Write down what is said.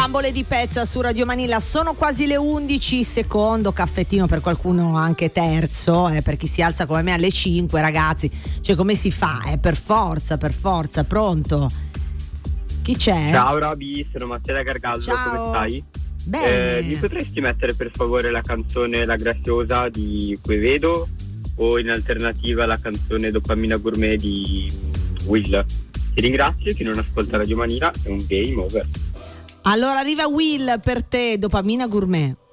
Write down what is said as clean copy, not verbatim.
Bambole di pezza su Radio Manila, sono quasi le 11, secondo caffettino per qualcuno anche terzo, per chi si alza come me alle 5, ragazzi, cioè come si fa? Per forza, pronto? Chi c'è? Ciao Roby, sono Matteo Gargallo. Ciao. Come stai? Bene. Mi potresti mettere per favore la canzone La Graziosa di Quevedo o in alternativa la canzone Dopamina Gourmet di Will? Ti ringrazio, chi non ascolta Radio Manila è un game over. Allora arriva Will per te, Dopamina Gourmet.